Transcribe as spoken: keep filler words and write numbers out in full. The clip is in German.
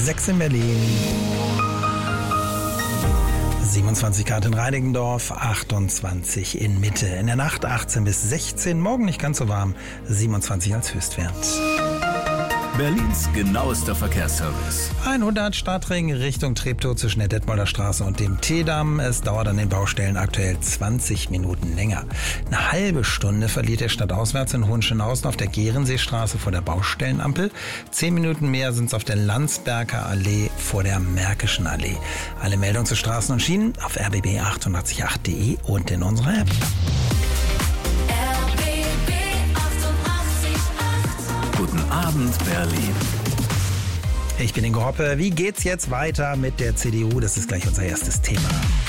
sechs in Berlin. siebenundzwanzig Grad in Reinickendorf, achtundzwanzig in Mitte. In der Nacht achtzehn bis sechzehn, morgen nicht ganz so warm, siebenundzwanzig als Höchstwert. Berlins genauester Verkehrsservice. hundert Startring Richtung Treptow zwischen der Detmolder Straße und dem Teedamm. Es dauert an den Baustellen aktuell zwanzig Minuten länger. Eine halbe Stunde verliert der stadtauswärts in Hohenschönhausen auf der Gehrenseestraße vor der Baustellenampel. Zehn Minuten mehr sind es auf der Landsberger Allee vor der Märkischen Allee. Alle Meldungen zu Straßen und Schienen auf r b b achtundachtzig punkt acht punkt d e und in unserer App. Guten Abend, Berlin. Ich bin Ingo Hoppe. Wie geht's jetzt weiter mit der C D U? Das ist gleich unser erstes Thema.